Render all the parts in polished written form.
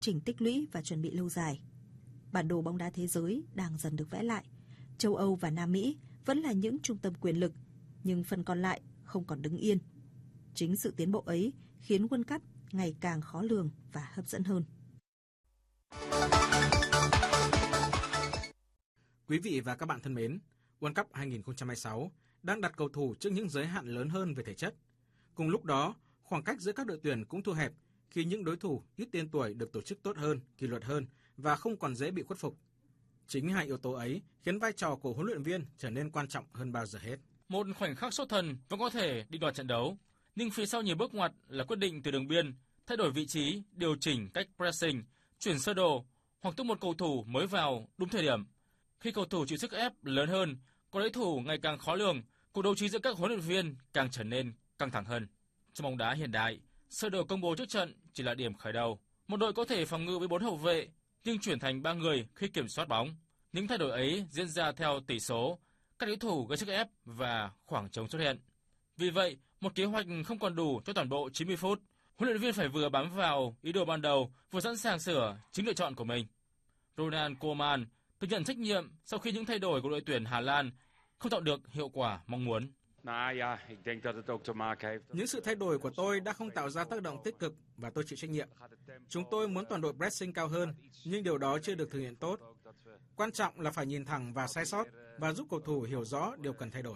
trình tích lũy và chuẩn bị lâu dài. Bản đồ bóng đá thế giới đang dần được vẽ lại. Châu Âu và Nam Mỹ vẫn là những trung tâm quyền lực, nhưng phần còn lại không còn đứng yên. Chính sự tiến bộ ấy khiến World Cup ngày càng khó lường và hấp dẫn hơn. Quý vị và các bạn thân mến, World Cup 2026 đang đặt cầu thủ trước những giới hạn lớn hơn về thể chất. Cùng lúc đó, khoảng cách giữa các đội tuyển cũng thu hẹp khi những đối thủ ít tên tuổi được tổ chức tốt hơn, kỷ luật hơn và không còn dễ bị khuất phục. Chính hai yếu tố ấy khiến vai trò của huấn luyện viên trở nên quan trọng hơn bao giờ hết. Một khoảnh khắc sốt thần vẫn có thể đi đoạt trận đấu, nhưng phía sau nhiều bước ngoặt là quyết định từ đường biên, thay đổi vị trí, điều chỉnh cách pressing, chuyển sơ đồ hoặc tung một cầu thủ mới vào đúng thời điểm. Khi cầu thủ chịu sức ép lớn hơn, có đối thủ ngày càng khó lường, cuộc đấu trí giữa các huấn luyện viên càng trở nên căng thẳng hơn. Trong bóng đá hiện đại, sơ đồ công bố trước trận chỉ là điểm khởi đầu. Một đội có thể phòng ngự với 4 hậu vệ, nhưng chuyển thành 3 người khi kiểm soát bóng. Những thay đổi ấy diễn ra theo tỷ số, các đối thủ gây sức ép và khoảng trống xuất hiện. Vì vậy, một kế hoạch không còn đủ cho toàn bộ 90 phút. Huấn luyện viên phải vừa bám vào ý đồ ban đầu, vừa sẵn sàng sửa chính lựa chọn của mình. Ronald Koeman tự nhận trách nhiệm sau khi những thay đổi của đội tuyển Hà Lan không tạo được hiệu quả mong muốn. Những sự thay đổi của tôi đã không tạo ra tác động tích cực và tôi chịu trách nhiệm. Chúng tôi muốn toàn đội pressing cao hơn, nhưng điều đó chưa được thực hiện tốt. Quan trọng là phải nhìn thẳng vào sai sót và giúp cầu thủ hiểu rõ điều cần thay đổi.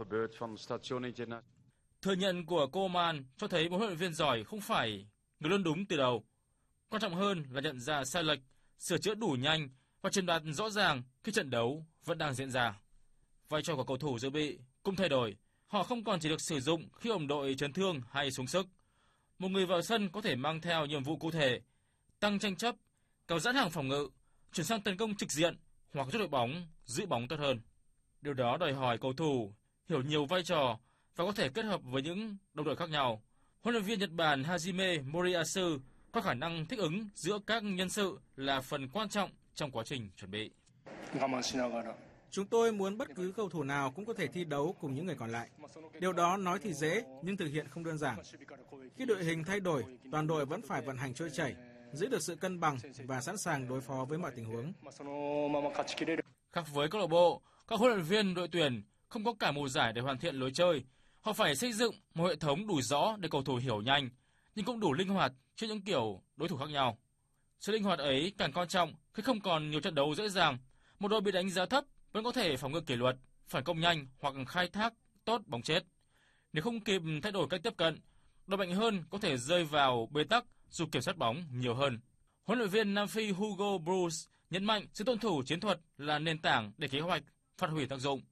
Thừa nhận của Koeman cho thấy một huấn luyện viên giỏi không phải người luôn đúng từ đầu. Quan trọng hơn là nhận ra sai lệch, sửa chữa đủ nhanh và truyền đạt rõ ràng khi trận đấu vẫn đang diễn ra. Vai trò của cầu thủ dự bị cũng thay đổi. Họ không còn chỉ được sử dụng khi đồng đội chấn thương hay xuống sức. Một người vào sân có thể mang theo nhiệm vụ cụ thể, tăng tranh chấp, kéo giãn hàng phòng ngự, chuyển sang tấn công trực diện hoặc giúp đội bóng giữ bóng tốt hơn. Điều đó đòi hỏi cầu thủ hiểu nhiều vai trò và có thể kết hợp với những đồng đội khác nhau. Huấn luyện viên Nhật Bản Hajime Moriyasu có khả năng thích ứng giữa các nhân sự là phần quan trọng trong quá trình chuẩn bị. Chúng tôi muốn bất cứ cầu thủ nào cũng có thể thi đấu cùng những người còn lại. Điều đó nói thì dễ, nhưng thực hiện không đơn giản. Khi đội hình thay đổi, toàn đội vẫn phải vận hành trôi chảy, giữ được sự cân bằng và sẵn sàng đối phó với mọi tình huống. Khác với câu lạc bộ, các huấn luyện viên đội tuyển không có cả mùa giải để hoàn thiện lối chơi. Họ phải xây dựng một hệ thống đủ rõ để cầu thủ hiểu nhanh, nhưng cũng đủ linh hoạt trước những kiểu đối thủ khác nhau. Sự linh hoạt ấy càng quan trọng khi không còn nhiều trận đấu dễ dàng. Một đội bị đánh giá thấp vẫn có thể phòng ngự kỷ luật, phản công nhanh hoặc khai thác tốt bóng chết. Nếu không kịp thay đổi cách tiếp cận, đội mạnh hơn có thể rơi vào bế tắc dù kiểm soát bóng nhiều hơn. Huấn luyện viên Nam Phi Hugo Bruce nhấn mạnh sự tuân thủ chiến thuật là nền tảng để kế hoạch phát huy tác dụng.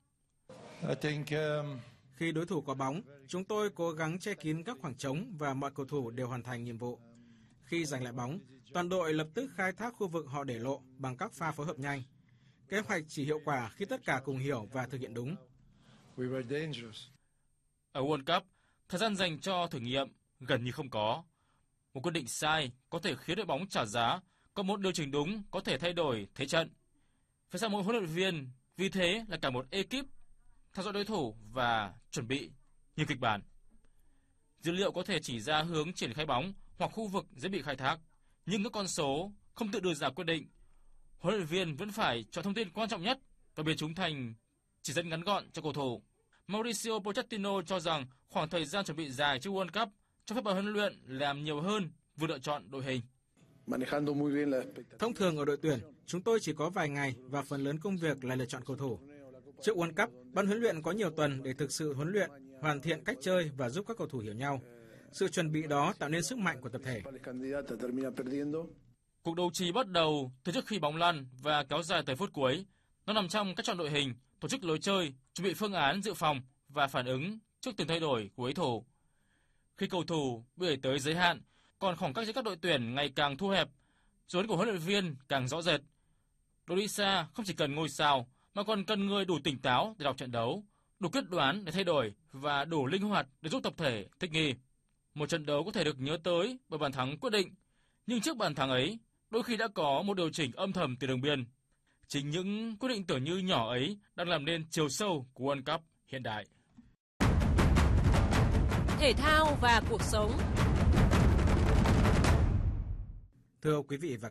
Khi đối thủ có bóng, chúng tôi cố gắng che kín các khoảng trống và mọi cầu thủ đều hoàn thành nhiệm vụ. Khi giành lại bóng, toàn đội lập tức khai thác khu vực họ để lộ bằng các pha phối hợp nhanh. Kế hoạch chỉ hiệu quả khi tất cả cùng hiểu và thực hiện đúng. Ở World Cup, thời gian dành cho thử nghiệm gần như không có. Một quyết định sai có thể khiến đội bóng trả giá, còn một điều chỉnh đúng có thể thay đổi thế trận. Phía sau mỗi huấn luyện viên, vì thế là cả một ekip theo dõi đối thủ và chuẩn bị như kịch bản. Dữ liệu có thể chỉ ra hướng triển khai bóng hoặc khu vực dễ bị khai thác, nhưng các con số không tự đưa ra quyết định. Huấn luyện viên vẫn phải chọn thông tin quan trọng nhất và biến chúng thành chỉ dẫn ngắn gọn cho cầu thủ. Mauricio Pochettino cho rằng khoảng thời gian chuẩn bị dài trước World Cup cho phép ban huấn luyện làm nhiều hơn vừa lựa chọn đội hình. Thông thường ở đội tuyển, chúng tôi chỉ có vài ngày và phần lớn công việc là lựa chọn cầu thủ. Trước World Cup, ban huấn luyện có nhiều tuần để thực sự huấn luyện, hoàn thiện cách chơi và giúp các cầu thủ hiểu nhau. Sự chuẩn bị đó tạo nên sức mạnh của tập thể. Cuộc đấu trí bắt đầu từ trước khi bóng lăn và kéo dài tới phút cuối. Nó nằm trong cách chọn đội hình, tổ chức lối chơi, chuẩn bị phương án dự phòng và phản ứng trước từng thay đổi của đối thủ. Khi cầu thủ bị đẩy tới giới hạn, còn khoảng cách giữa các đội tuyển ngày càng thu hẹp, dấu ấn của huấn luyện viên càng rõ rệt. Đội đi xa không chỉ cần ngôi sao mà còn cần người đủ tỉnh táo để đọc trận đấu, đủ quyết đoán để thay đổi và đủ linh hoạt để giúp tập thể thích nghi. Một trận đấu có thể được nhớ tới bởi bàn thắng quyết định, nhưng trước bàn thắng ấy, đôi khi đã có một điều chỉnh âm thầm từ đường biên. Chính những quyết định tưởng như nhỏ ấy đang làm nên chiều sâu của World Cup hiện đại. Thể thao và cuộc sống. Thưa quý vị và